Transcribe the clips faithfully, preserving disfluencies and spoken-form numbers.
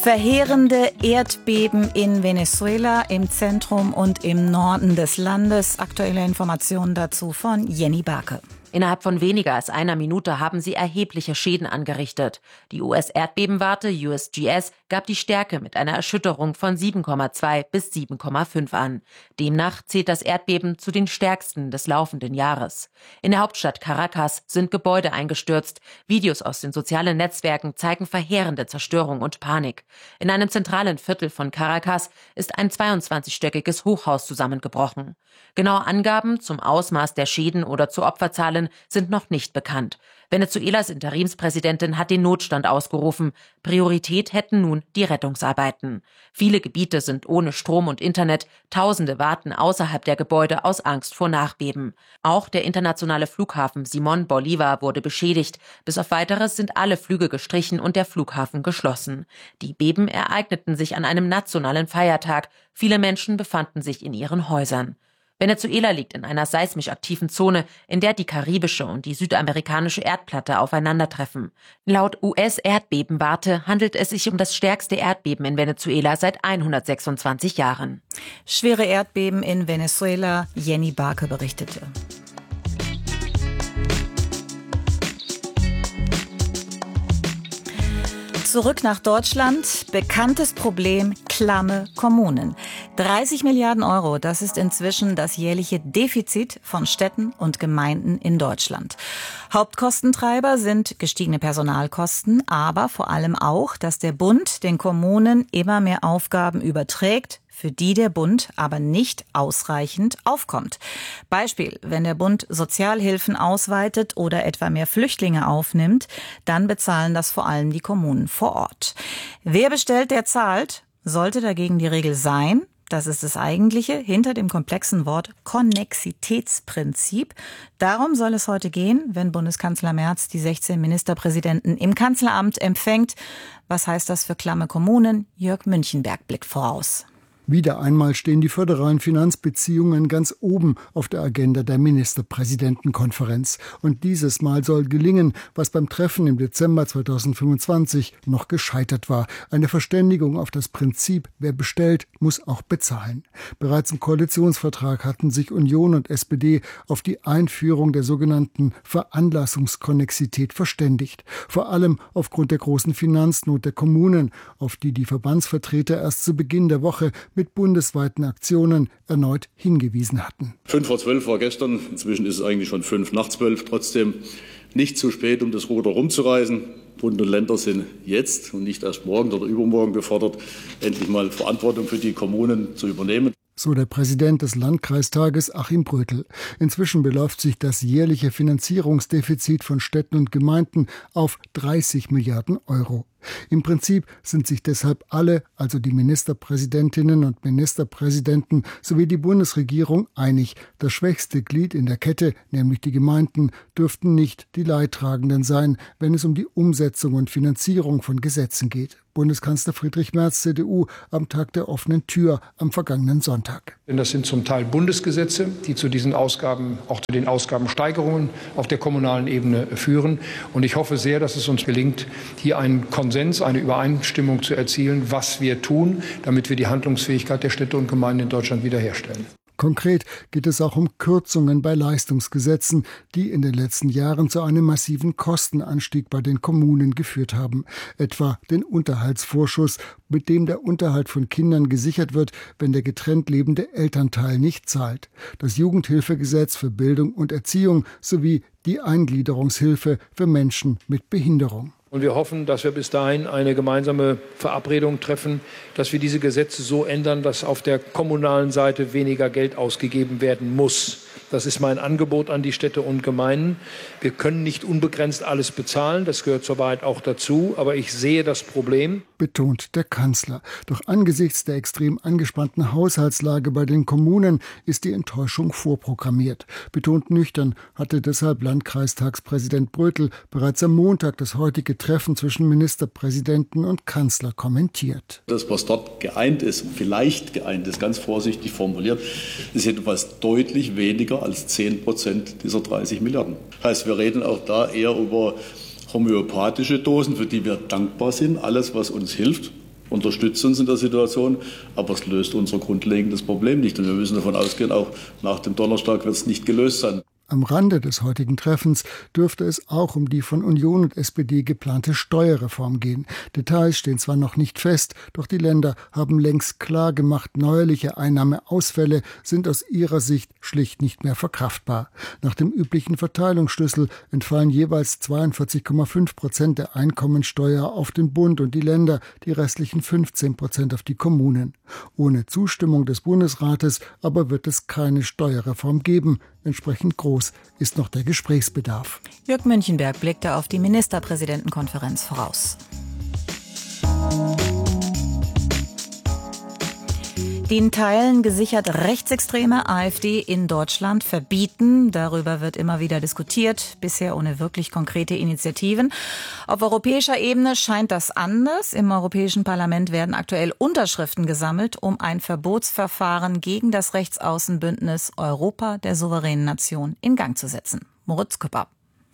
Verheerende Erdbeben in Venezuela, im Zentrum und im Norden des Landes. Aktuelle Informationen dazu von Jenny Barke. Innerhalb von weniger als einer Minute haben sie erhebliche Schäden angerichtet. Die U S-Erdbebenwarte U S G S gab die Stärke mit einer Erschütterung von sieben Komma zwei bis sieben Komma fünf an. Demnach zählt das Erdbeben zu den stärksten des laufenden Jahres. In der Hauptstadt Caracas sind Gebäude eingestürzt. Videos aus den sozialen Netzwerken zeigen verheerende Zerstörung und Panik. In einem zentralen Viertel von Caracas ist ein zweiundzwanzigstöckiges Hochhaus zusammengebrochen. Genaue Angaben zum Ausmaß der Schäden oder zu Opferzahlen sind noch nicht bekannt. Venezuelas Interimspräsidentin hat den Notstand ausgerufen. Priorität hätten nun die Rettungsarbeiten. Viele Gebiete sind ohne Strom und Internet. Tausende warten außerhalb der Gebäude aus Angst vor Nachbeben. Auch der internationale Flughafen Simón Bolívar wurde beschädigt. Bis auf Weiteres sind alle Flüge gestrichen und der Flughafen geschlossen. Die Beben ereigneten sich an einem nationalen Feiertag. Viele Menschen befanden sich in ihren Häusern. Venezuela liegt in einer seismisch aktiven Zone, in der die karibische und die südamerikanische Erdplatte aufeinandertreffen. Laut U S-Erdbebenwarte handelt es sich um das stärkste Erdbeben in Venezuela seit hundertsechsundzwanzig Jahren. Schwere Erdbeben in Venezuela, Jenny Barke berichtete. Zurück nach Deutschland. Bekanntes Problem, klamme Kommunen. dreißig Milliarden Euro, das ist inzwischen das jährliche Defizit von Städten und Gemeinden in Deutschland. Hauptkostentreiber sind gestiegene Personalkosten, aber vor allem auch, dass der Bund den Kommunen immer mehr Aufgaben überträgt, für die der Bund aber nicht ausreichend aufkommt. Beispiel, wenn der Bund Sozialhilfen ausweitet oder etwa mehr Flüchtlinge aufnimmt, dann bezahlen das vor allem die Kommunen vor Ort. Wer bestellt, der zahlt, sollte dagegen die Regel sein. Das ist das Eigentliche hinter dem komplexen Wort Konnexitätsprinzip. Darum soll es heute gehen, wenn Bundeskanzler Merz die sechzehn Ministerpräsidenten im Kanzleramt empfängt. Was heißt das für klamme Kommunen? Jörg Münchenberg blickt voraus. Wieder einmal stehen die föderalen Finanzbeziehungen ganz oben auf der Agenda der Ministerpräsidentenkonferenz. Und dieses Mal soll gelingen, was beim Treffen im Dezember zweitausendfünfundzwanzig noch gescheitert war. Eine Verständigung auf das Prinzip, wer bestellt, muss auch bezahlen. Bereits im Koalitionsvertrag hatten sich Union und S P D auf die Einführung der sogenannten Veranlassungskonnexität verständigt. Vor allem aufgrund der großen Finanznot der Kommunen, auf die die Verbandsvertreter erst zu Beginn der Woche mit bundesweiten Aktionen erneut hingewiesen hatten. Fünf vor zwölf war gestern, inzwischen ist es eigentlich schon fünf nach zwölf. Trotzdem nicht zu spät, um das Ruder rumzureißen. Bund und Länder sind jetzt und nicht erst morgen oder übermorgen gefordert, endlich mal Verantwortung für die Kommunen zu übernehmen. So der Präsident des Landkreistages Achim Brötel. Inzwischen beläuft sich das jährliche Finanzierungsdefizit von Städten und Gemeinden auf dreißig Milliarden Euro. Im Prinzip sind sich deshalb alle, also die Ministerpräsidentinnen und Ministerpräsidenten sowie die Bundesregierung, einig. Das schwächste Glied in der Kette, nämlich die Gemeinden, dürften nicht die Leidtragenden sein, wenn es um die Umsetzung und Finanzierung von Gesetzen geht. Bundeskanzler Friedrich Merz, C D U, am Tag der offenen Tür am vergangenen Sonntag. Denn das sind zum Teil Bundesgesetze, die zu diesen Ausgaben, auch zu den Ausgabensteigerungen auf der kommunalen Ebene führen. Und ich hoffe sehr, dass es uns gelingt, hier einen Konsens, eine Übereinstimmung zu erzielen, was wir tun, damit wir die Handlungsfähigkeit der Städte und Gemeinden in Deutschland wiederherstellen. Konkret geht es auch um Kürzungen bei Leistungsgesetzen, die in den letzten Jahren zu einem massiven Kostenanstieg bei den Kommunen geführt haben. Etwa den Unterhaltsvorschuss, mit dem der Unterhalt von Kindern gesichert wird, wenn der getrennt lebende Elternteil nicht zahlt. Das Jugendhilfegesetz für Bildung und Erziehung sowie die Eingliederungshilfe für Menschen mit Behinderung. Und wir hoffen, dass wir bis dahin eine gemeinsame Verabredung treffen, dass wir diese Gesetze so ändern, dass auf der kommunalen Seite weniger Geld ausgegeben werden muss. Das ist mein Angebot an die Städte und Gemeinden. Wir können nicht unbegrenzt alles bezahlen, das gehört zur Wahrheit auch dazu, aber ich sehe das Problem. Betont der Kanzler. Doch angesichts der extrem angespannten Haushaltslage bei den Kommunen ist die Enttäuschung vorprogrammiert. Betont nüchtern hatte deshalb Landkreistagspräsident Brötel bereits am Montag das heutige Treffen zwischen Ministerpräsidenten und Kanzler kommentiert. Das, was dort geeint ist, vielleicht geeint ist, ganz vorsichtig formuliert, ist etwas deutlich weniger als zehn Prozent dieser dreißig Milliarden. Heißt, wir reden auch da eher über homöopathische Dosen, für die wir dankbar sind. Alles, was uns hilft, unterstützt uns in der Situation, aber es löst unser grundlegendes Problem nicht. Und wir müssen davon ausgehen, auch nach dem Donnerstag wird es nicht gelöst sein. Am Rande des heutigen Treffens dürfte es auch um die von Union und S P D geplante Steuerreform gehen. Details stehen zwar noch nicht fest, doch die Länder haben längst klar gemacht, neuerliche Einnahmeausfälle sind aus ihrer Sicht schlicht nicht mehr verkraftbar. Nach dem üblichen Verteilungsschlüssel entfallen jeweils zweiundvierzig Komma fünf Prozent der Einkommensteuer auf den Bund und die Länder, die restlichen fünfzehn Prozent auf die Kommunen. Ohne Zustimmung des Bundesrates aber wird es keine Steuerreform geben. Entsprechend groß ist noch der Gesprächsbedarf. Jörg Münchenberg blickte auf die Ministerpräsidentenkonferenz voraus. Die in Teilen gesichert rechtsextreme AfD in Deutschland verbieten. Darüber wird immer wieder diskutiert, bisher ohne wirklich konkrete Initiativen. Auf europäischer Ebene scheint das anders. Im Europäischen Parlament werden aktuell Unterschriften gesammelt, um ein Verbotsverfahren gegen das Rechtsaußenbündnis Europa der souveränen Nation in Gang zu setzen. Moritz Küpper.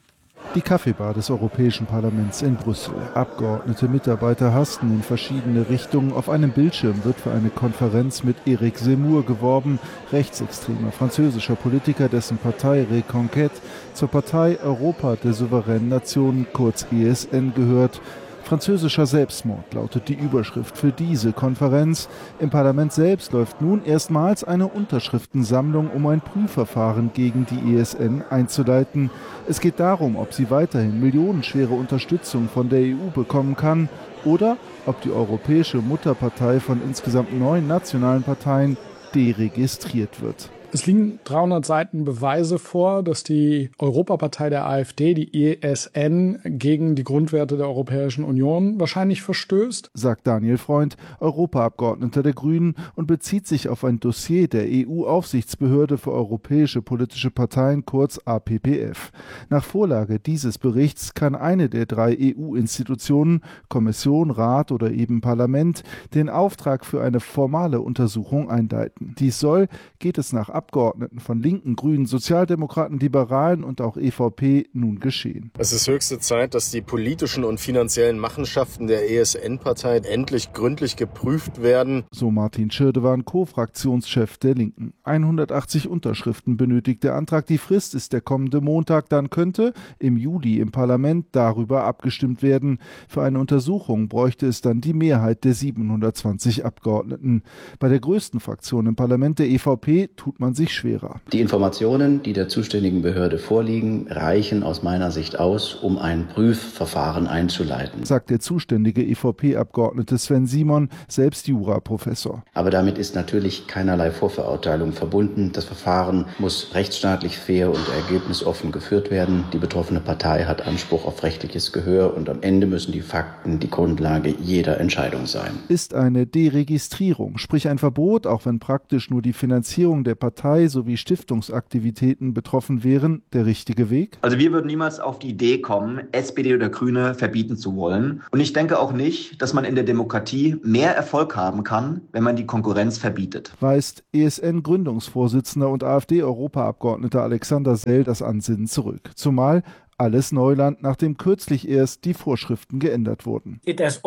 Die Kaffeebar des Europäischen Parlaments in Brüssel. Abgeordnete, Mitarbeiter hasten in verschiedene Richtungen. Auf einem Bildschirm wird für eine Konferenz mit Éric Zemmour geworben, rechtsextremer französischer Politiker, dessen Partei Reconquête zur Partei Europa der souveränen Nationen, kurz E S N, gehört. Französischer Selbstmord lautet die Überschrift für diese Konferenz. Im Parlament selbst läuft nun erstmals eine Unterschriftensammlung, um ein Prüfverfahren gegen die E S N einzuleiten. Es geht darum, ob sie weiterhin millionenschwere Unterstützung von der E U bekommen kann oder ob die europäische Mutterpartei von insgesamt neun nationalen Parteien deregistriert wird. Es liegen dreihundert Seiten Beweise vor, dass die Europapartei der AfD, die E S N, gegen die Grundwerte der Europäischen Union wahrscheinlich verstößt, sagt Daniel Freund, Europaabgeordneter der Grünen, und bezieht sich auf ein Dossier der E U-Aufsichtsbehörde für europäische politische Parteien, kurz A P P F. Nach Vorlage dieses Berichts kann eine der drei E U-Institutionen, Kommission, Rat oder eben Parlament, den Auftrag für eine formale Untersuchung einleiten. Dies soll, geht es nach Abgeordneten von Linken, Grünen, Sozialdemokraten, Liberalen und auch E V P nun geschehen. Es ist höchste Zeit, dass die politischen und finanziellen Machenschaften der E S N-Partei endlich gründlich geprüft werden. So Martin Schirdewan, Co-Fraktionschef der Linken. hundertachtzig Unterschriften benötigt der Antrag. Die Frist ist der kommende Montag. Dann könnte im Juli im Parlament darüber abgestimmt werden. Für eine Untersuchung bräuchte es dann die Mehrheit der siebenhundertzwanzig Abgeordneten. Bei der größten Fraktion im Parlament, der E V P, tut man sich schwerer. Die Informationen, die der zuständigen Behörde vorliegen, reichen aus meiner Sicht aus, um ein Prüfverfahren einzuleiten, sagt der zuständige E V P-Abgeordnete Sven Simon, selbst Juraprofessor. Aber damit ist natürlich keinerlei Vorverurteilung verbunden. Das Verfahren muss rechtsstaatlich fair und ergebnisoffen geführt werden. Die betroffene Partei hat Anspruch auf rechtliches Gehör und am Ende müssen die Fakten die Grundlage jeder Entscheidung sein. Ist eine Deregistrierung, sprich ein Verbot, auch wenn praktisch nur die Finanzierung der Partei sowie Stiftungsaktivitäten betroffen wären, der richtige Weg? Also wir würden niemals auf die Idee kommen, S P D oder Grüne verbieten zu wollen. Und ich denke auch nicht, dass man in der Demokratie mehr Erfolg haben kann, wenn man die Konkurrenz verbietet. Weist E S N-Gründungsvorsitzender und AfD-Europaabgeordneter Alexander Sell das Ansinnen zurück. Zumal alles Neuland, nachdem kürzlich erst die Vorschriften geändert wurden. Es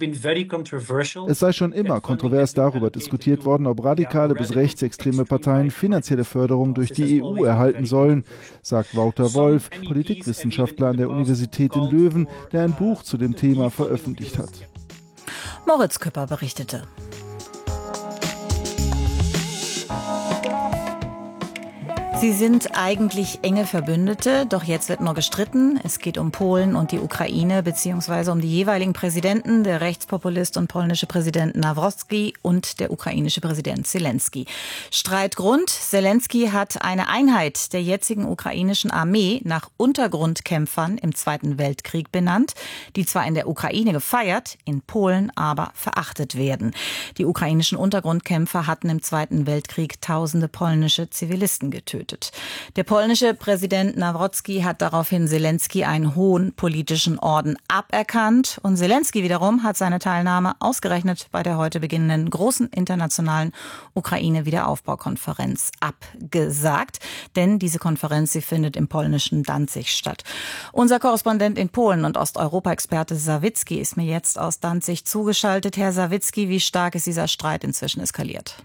sei schon immer kontrovers darüber diskutiert worden, ob radikale bis rechtsextreme Parteien finanzielle Förderung durch die E U erhalten sollen, sagt Wouter Wolf, Politikwissenschaftler an der Universität in Löwen, der ein Buch zu dem Thema veröffentlicht hat. Moritz Küpper berichtete. Sie sind eigentlich enge Verbündete, doch jetzt wird nur gestritten. Es geht um Polen und die Ukraine beziehungsweise um die jeweiligen Präsidenten, der Rechtspopulist und polnische Präsident Nawrocki und der ukrainische Präsident Zelensky. Streitgrund: Zelensky hat eine Einheit der jetzigen ukrainischen Armee nach Untergrundkämpfern im Zweiten Weltkrieg benannt, die zwar in der Ukraine gefeiert, in Polen aber verachtet werden. Die ukrainischen Untergrundkämpfer hatten im Zweiten Weltkrieg tausende polnische Zivilisten getötet. geflüchtet. Der polnische Präsident Nawrocki hat daraufhin Selenskyj einen hohen politischen Orden aberkannt. Und Selenskyj wiederum hat seine Teilnahme ausgerechnet bei der heute beginnenden großen internationalen Ukraine-Wiederaufbaukonferenz abgesagt. Denn diese Konferenz, sie findet im polnischen Danzig statt. Unser Korrespondent in Polen und Osteuropa-Experte Sawicki ist mir jetzt aus Danzig zugeschaltet. Herr Sawicki, wie stark ist dieser Streit inzwischen eskaliert?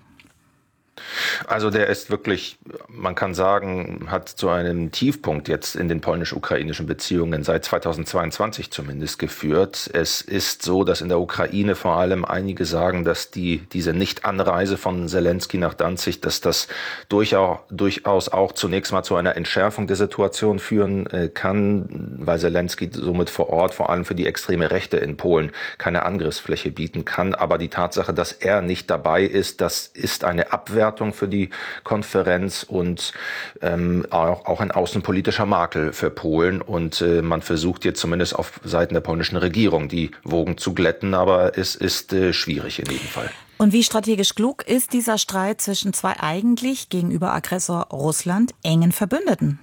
Also der ist wirklich, man kann sagen, hat zu einem Tiefpunkt jetzt in den polnisch-ukrainischen Beziehungen seit zweitausendzweiundzwanzig zumindest geführt. Es ist so, dass in der Ukraine vor allem einige sagen, dass die diese Nichtanreise von Selenskyj nach Danzig, dass das durchaus, durchaus auch zunächst mal zu einer Entschärfung der Situation führen äh, kann, weil Selenskyj somit vor Ort vor allem für die extreme Rechte in Polen keine Angriffsfläche bieten kann. Aber die Tatsache, dass er nicht dabei ist, das ist eine Abwehr für die Konferenz und ähm, auch, auch ein außenpolitischer Makel für Polen. Und äh, man versucht jetzt zumindest auf Seiten der polnischen Regierung die Wogen zu glätten, aber es ist äh, schwierig in jedem Fall. Und wie strategisch klug ist dieser Streit zwischen zwei eigentlich gegenüber Aggressor Russland engen Verbündeten?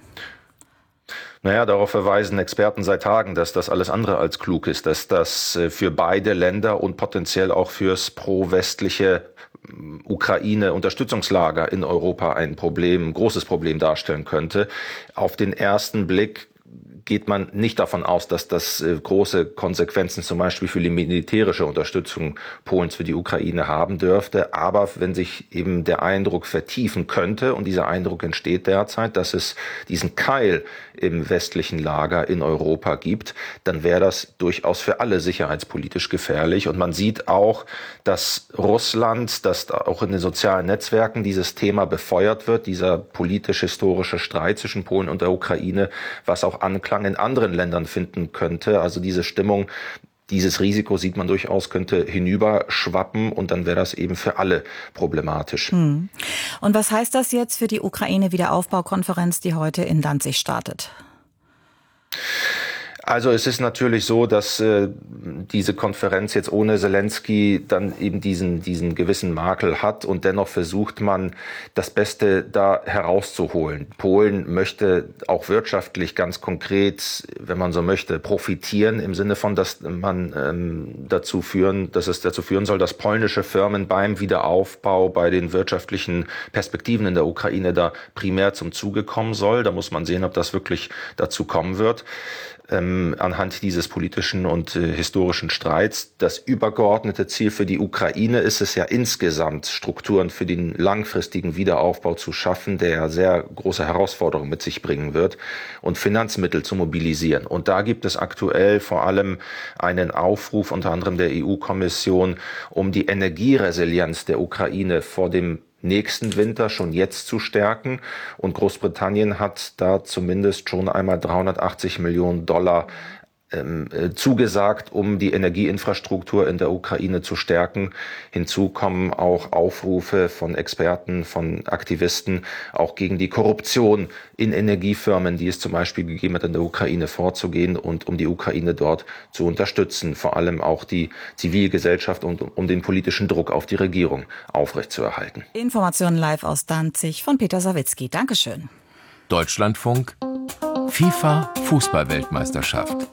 Naja, darauf verweisen Experten seit Tagen, dass das alles andere als klug ist, dass das für beide Länder und potenziell auch fürs pro-westliche Ukraine-Unterstützungslager in Europa ein Problem, ein großes Problem darstellen könnte. Auf den ersten Blick geht man nicht davon aus, dass das äh, große Konsequenzen zum Beispiel für die militärische Unterstützung Polens für die Ukraine haben dürfte. Aber wenn sich eben der Eindruck vertiefen könnte, und dieser Eindruck entsteht derzeit, dass es diesen Keil im westlichen Lager in Europa gibt, dann wäre das durchaus für alle sicherheitspolitisch gefährlich. Und man sieht auch, dass Russland, dass auch in den sozialen Netzwerken dieses Thema befeuert wird, dieser politisch-historische Streit zwischen Polen und der Ukraine, was auch Anklang in anderen Ländern finden könnte. Also diese Stimmung, dieses Risiko sieht man durchaus, könnte hinüberschwappen und dann wäre das eben für alle problematisch. Hm. Und was heißt das jetzt für die Ukraine-Wiederaufbaukonferenz, die heute in Danzig startet? Also es ist natürlich so, dass äh, diese Konferenz jetzt ohne Selenskyj dann eben diesen diesen gewissen Makel hat und dennoch versucht man, das Beste da herauszuholen. Polen möchte auch wirtschaftlich ganz konkret, wenn man so möchte, profitieren im Sinne von, dass man ähm, dazu führen, dass es dazu führen soll, dass polnische Firmen beim Wiederaufbau, bei den wirtschaftlichen Perspektiven in der Ukraine da primär zum Zuge kommen soll. Da muss man sehen, ob das wirklich dazu kommen wird. Ähm, anhand dieses politischen und äh, historischen Streits. Das übergeordnete Ziel für die Ukraine ist es ja insgesamt, Strukturen für den langfristigen Wiederaufbau zu schaffen, der ja sehr große Herausforderungen mit sich bringen wird, und Finanzmittel zu mobilisieren. Und da gibt es aktuell vor allem einen Aufruf unter anderem der E U-Kommission, um die Energieresilienz der Ukraine vor dem nächsten Winter schon jetzt zu stärken. Und Großbritannien hat da zumindest schon einmal dreihundertachtzig Millionen Dollar ähm, äh, zugesagt, um die Energieinfrastruktur in der Ukraine zu stärken. Hinzu kommen auch Aufrufe von Experten, von Aktivisten, auch gegen die Korruption in Energiefirmen, die es zum Beispiel gegeben hat, in der Ukraine vorzugehen und um die Ukraine dort zu unterstützen. Vor allem auch die Zivilgesellschaft und um den politischen Druck auf die Regierung aufrechtzuerhalten. Informationen live aus Danzig von Peter Sawicki. Dankeschön. Deutschlandfunk, FIFA Fußball-Weltmeisterschaft.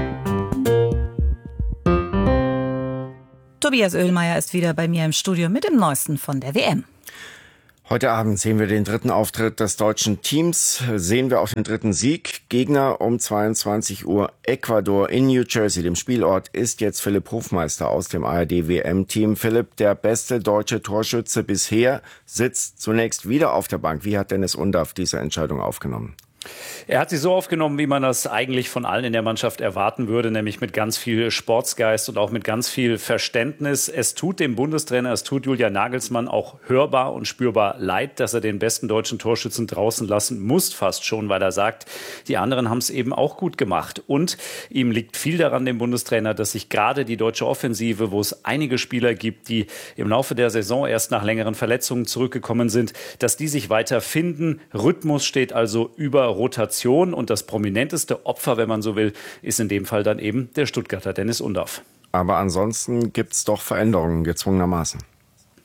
Tobias Oehlmeier ist wieder bei mir im Studio mit dem Neuesten von der W M. Heute Abend sehen wir den dritten Auftritt des deutschen Teams, sehen wir auf den dritten Sieg. Gegner um zweiundzwanzig Uhr Ecuador in New Jersey, dem Spielort, ist jetzt Philipp Hofmeister aus dem A R D-W M-Team. Philipp, der beste deutsche Torschütze bisher, sitzt zunächst wieder auf der Bank. Wie hat Dennis Undaff diese Entscheidung aufgenommen? Er hat sie so aufgenommen, wie man das eigentlich von allen in der Mannschaft erwarten würde, nämlich mit ganz viel Sportsgeist und auch mit ganz viel Verständnis. Es tut dem Bundestrainer, es tut Julian Nagelsmann auch hörbar und spürbar leid, dass er den besten deutschen Torschützen draußen lassen muss, fast schon, weil er sagt, die anderen haben es eben auch gut gemacht. Und ihm liegt viel daran, dem Bundestrainer, dass sich gerade die deutsche Offensive, wo es einige Spieler gibt, die im Laufe der Saison erst nach längeren Verletzungen zurückgekommen sind, dass die sich weiter finden. Rhythmus steht also über Rotation, und das prominenteste Opfer, wenn man so will, ist in dem Fall dann eben der Stuttgarter Dennis Undaff. Aber ansonsten gibt es doch Veränderungen gezwungenermaßen.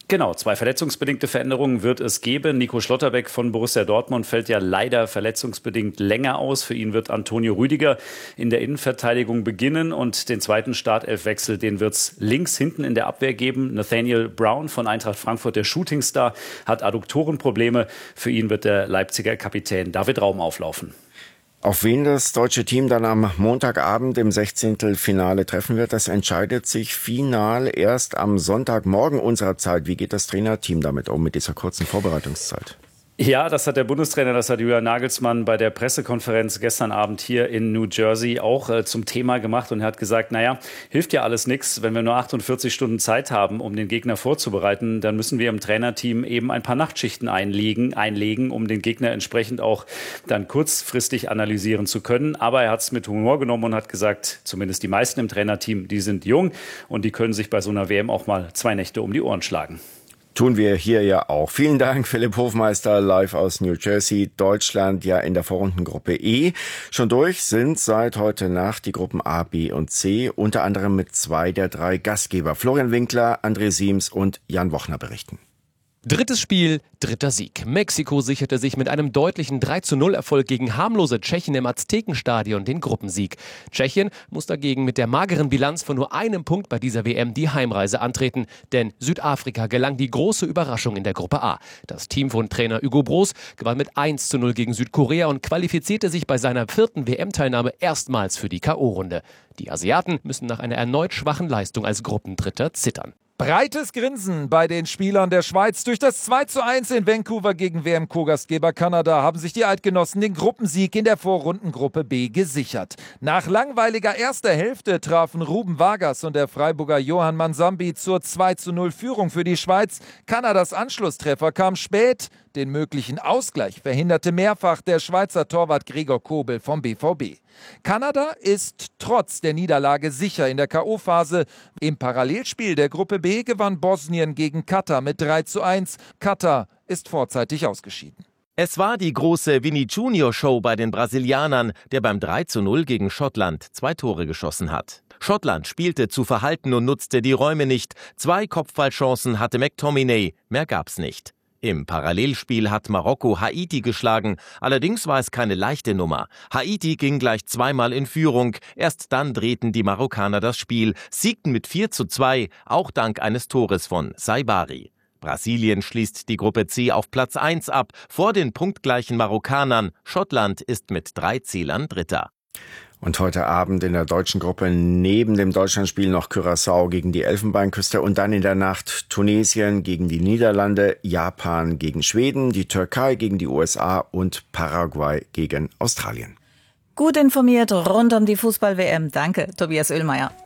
Genau, zwei verletzungsbedingte Veränderungen wird es geben. Nico Schlotterbeck von Borussia Dortmund fällt ja leider verletzungsbedingt länger aus. Für ihn wird Antonio Rüdiger in der Innenverteidigung beginnen und den zweiten Startelfwechsel, den wird es links hinten in der Abwehr geben. Nathaniel Brown von Eintracht Frankfurt, der Shootingstar, hat Adduktorenprobleme. Für ihn wird der Leipziger Kapitän David Raum auflaufen. Auf wen das deutsche Team dann am Montagabend im Sechzehntelfinale treffen wird, das entscheidet sich final erst am Sonntagmorgen unserer Zeit. Wie geht das Trainerteam damit um, mit dieser kurzen Vorbereitungszeit? Ja, das hat der Bundestrainer, das hat Julian Nagelsmann bei der Pressekonferenz gestern Abend hier in New Jersey auch äh, zum Thema gemacht und er hat gesagt, naja, hilft ja alles nichts, wenn wir nur achtundvierzig Stunden Zeit haben, um den Gegner vorzubereiten, dann müssen wir im Trainerteam eben ein paar Nachtschichten einlegen, einlegen, um den Gegner entsprechend auch dann kurzfristig analysieren zu können. Aber er hat es mit Humor genommen und hat gesagt, zumindest die meisten im Trainerteam, die sind jung und die können sich bei so einer W M auch mal zwei Nächte um die Ohren schlagen. Tun wir hier ja auch. Vielen Dank, Philipp Hofmeister, live aus New Jersey. Deutschland ja in der Vorrundengruppe E. Schon durch sind seit heute Nacht die Gruppen A, B und C, unter anderem mit zwei der drei Gastgeber. Florian Winkler, André Siems und Jan Wochner berichten. Drittes Spiel, dritter Sieg. Mexiko sicherte sich mit einem deutlichen drei zu null Erfolg gegen harmlose Tschechien im Aztekenstadion den Gruppensieg. Tschechien muss dagegen mit der mageren Bilanz von nur einem Punkt bei dieser W M die Heimreise antreten, denn Südafrika gelang die große Überraschung in der Gruppe A. Das Team von Trainer Hugo Broos gewann mit eins zu null gegen Südkorea und qualifizierte sich bei seiner vierten W M-Teilnahme erstmals für die K O-Runde. Die Asiaten müssen nach einer erneut schwachen Leistung als Gruppendritter zittern. Breites Grinsen bei den Spielern der Schweiz. Durch das zwei zu eins in Vancouver gegen W M-Co-Gastgeber Kanada haben sich die Eidgenossen den Gruppensieg in der Vorrundengruppe B gesichert. Nach langweiliger erster Hälfte trafen Ruben Vargas und der Freiburger Johann Mansambi zur zwei zu null Führung für die Schweiz. Kanadas Anschlusstreffer kam spät. Den möglichen Ausgleich verhinderte mehrfach der Schweizer Torwart Gregor Kobel vom B V B. Kanada ist trotz der Niederlage sicher in der K O-Phase. Im Parallelspiel der Gruppe B gewann Bosnien gegen Katar mit drei zu eins. Katar ist vorzeitig ausgeschieden. Es war die große Vini Junior Show bei den Brasilianern, der beim drei zu null gegen Schottland zwei Tore geschossen hat. Schottland spielte zu verhalten und nutzte die Räume nicht. Zwei Kopfballchancen hatte McTominay, mehr gab's nicht. Im Parallelspiel hat Marokko Haiti geschlagen, allerdings war es keine leichte Nummer. Haiti ging gleich zweimal in Führung, erst dann drehten die Marokkaner das Spiel, siegten mit vier zu zwei, auch dank eines Tores von Saibari. Brasilien schließt die Gruppe C auf Platz eins ab, vor den punktgleichen Marokkanern. Schottland ist mit drei Zählern Dritter. Und heute Abend in der deutschen Gruppe neben dem Deutschlandspiel noch Curaçao gegen die Elfenbeinküste und dann in der Nacht Tunesien gegen die Niederlande, Japan gegen Schweden, die Türkei gegen die U S A und Paraguay gegen Australien. Gut informiert rund um die Fußball-W M. Danke, Tobias Oehlmeier.